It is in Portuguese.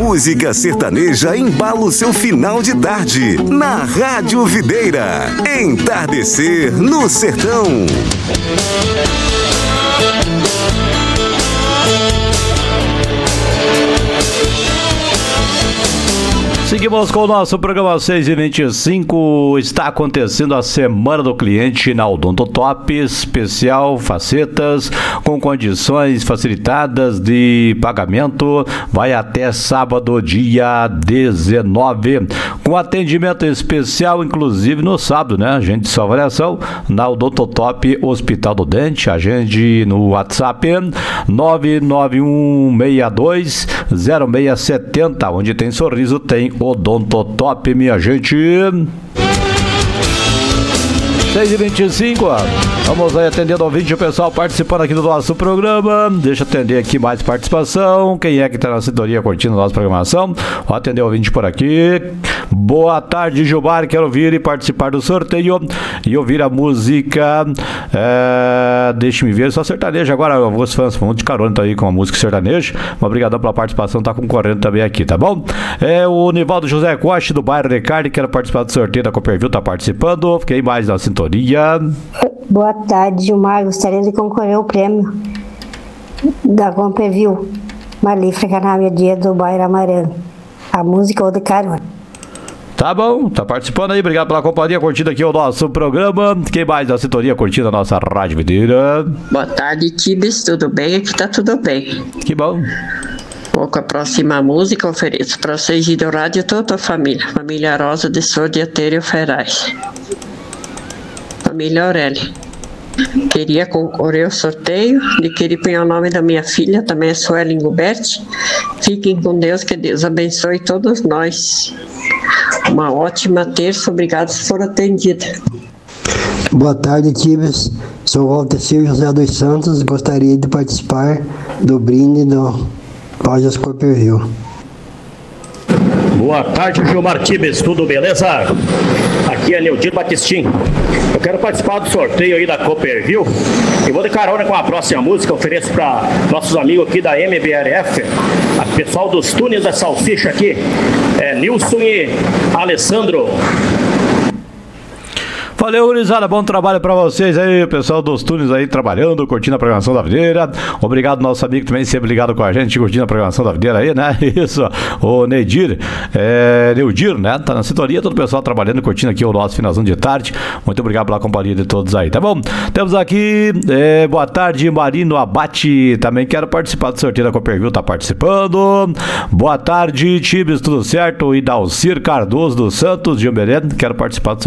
música sertaneja embala o seu final de tarde. Na Rádio Videira. Entardecer no Sertão. Seguimos com o nosso programa 6h25. Está acontecendo a Semana do Cliente na Odontotop, especial facetas com condições facilitadas de pagamento. Vai até sábado, dia 19, com atendimento especial, inclusive no sábado, né? Agende sua avaliação na Odontotop Hospital do Dente. Agende no WhatsApp 991620670, onde tem sorriso, tem Odontotop, minha gente. 6h25, vamos aí atendendo ao vídeo, o pessoal participando aqui do nosso programa. Deixa eu atender aqui mais participação. Quem é que está na sintonia curtindo a nossa programação? Vou atender o vídeo por aqui. Boa tarde, Gilmar. Quero ouvir e participar do sorteio e ouvir a música. Deixa-me ver, só sertanejo agora. Alguns fãs vão de carona, tá aí com a música sertaneja. Obrigadão pela participação, tá concorrendo também aqui, tá bom? O Nivaldo José Costa, do bairro Ricardo, quero participar do sorteio da Copperville, tá participando. Fiquei mais na sintonia. Boa tarde, Gilmar. Gostaria de concorrer ao prêmio da Copperville. Malífera Canal Dia do bairro Amarelo. A música ou de carona. Tá bom, tá participando aí, obrigado pela companhia, curtindo aqui o nosso programa. Quem mais da sintonia curtindo a nossa Rádio Videira? Boa tarde, Tibes, tudo bem? Aqui tá tudo bem. Que bom. Vou com a próxima música, ofereço para vocês de Dourado e toda a família. Família Rosa de Sordiateiro Ferraz. Família Aurélia. Queria concorrer ao sorteio de querer pegar o nome da minha filha, também é Suelen Gubert. Fiquem com Deus, que Deus abençoe todos nós. Uma ótima terça, obrigado por for atendida. Boa tarde, Tibes. Sou Walter José dos Santos, gostaria de participar do brinde do Lojas Copperville. Boa tarde, Gilmar Tibes, tudo beleza? Aqui é Leodir Batistin. Eu quero participar do sorteio aí da Copperville e vou de carona com a próxima música. Ofereço para nossos amigos aqui da MBRF, a pessoal dos túneis da Salsicha aqui, Nilson e Alessandro. Valeu, gurizada, bom trabalho pra vocês aí, o pessoal dos túneis aí trabalhando, curtindo a programação da Videira. Obrigado, nosso amigo também sempre ligado com a gente, curtindo a programação da Videira aí, né? Isso, o Neudir, né? Tá na sintonia, todo o pessoal trabalhando, curtindo aqui o nosso finalzão de tarde. Muito obrigado pela companhia de todos aí, tá bom? Temos aqui, boa tarde, Marino Abate, também quero participar do sorteio da Copperville, tá participando. Boa tarde, Tibes, tudo certo? E Dalcir Cardoso dos Santos de Umberê, quero participar do